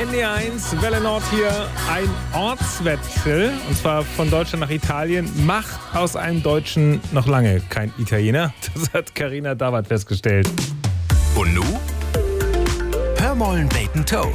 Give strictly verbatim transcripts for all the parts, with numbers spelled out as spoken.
N D eins, Welle Nord hier, ein Ortswechsel, und zwar von Deutschland nach Italien, macht aus einem Deutschen noch lange kein Italiener. Das hat Carina Dawat festgestellt. Und nu? Hör mollen Bacon Toe.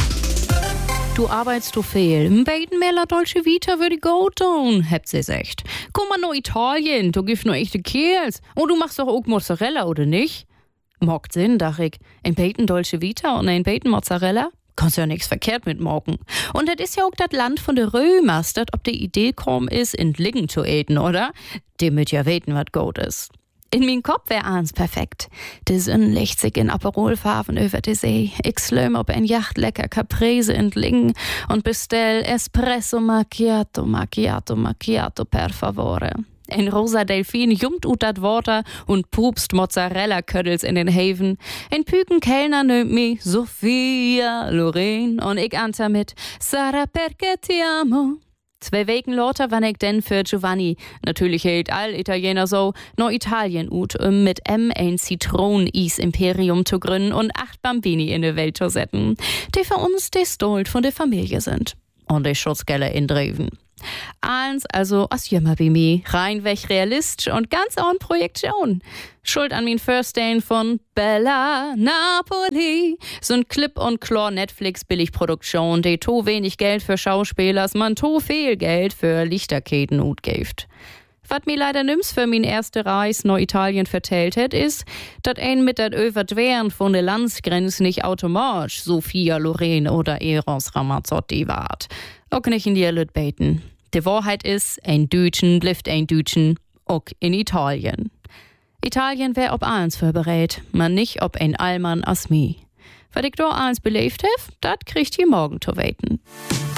Du arbeitest du viel. Ein bisschen mehr la Dolce Vita würde ich go tun, habt sie gesagt. Komm mal nach Italien, du gibst nur echte Kerls. Und du machst doch auch Mozzarella, oder nicht? Macht Sinn, dach ich. Ein bisschen Dolce Vita und ein bisschen Mozzarella? Kannst ja nichts verkehrt mit morgen. Und das ist ja auch das Land von der Römers, dat ob die Idee kaum ist, in Liggen zu eten, oder? Die müt ja weten, wat gut ist. In mein Kopf wär eins perfekt. Die Sonne legt sich in Aperolfarben über die See. Ich slöm ob ein Yacht lecker Caprese in Liggen und bestell Espresso Macchiato, Macchiato, Macchiato per favore. Ein rosa Delfin jumpt ut dat Water und pupst Mozzarella-Ködels in den Haven. Ein Püken Kellner nimmt mi Sophia Loren und ich antwer mit Sarà perché ti amo. Zwei Wochen lauter wann ich denn für Giovanni, natürlich hält all Italiener so, no Italien ut, um mit M ein Zitronen-Is-Imperium zu gründen und acht Bambini in die Welt zu setzen, die für uns die Stolt von der Familie sind. Und die Schutzgelder in Dreven. Eins also as jümmer wie mi, reinweg realistisch und ganz ohne Projektion. Schuld an min First Day von Bella Napoli. So ein Clip und Chlor Netflix Billigproduktion, die to wenig Geld für Schauspielers, man to viel Geld für Lichterketen ut geft. Was mir leider nims für min erste Reis nach Italien vertellt hat, ist, dat ein mit dat Überdwehren von der Landsgrenze nicht automatisch Sophia Loren oder Eros Ramazzotti wart. Auch nicht in die Lüt beten. Die Wahrheit ist, ein Deutschen blifft ein Deutschen, auch in Italien. Italien wär ob eins vorberät, man nicht ob ein Allmann as mi. Was ich da eins belebt hef, dat kriegt ihr morgen zu weten.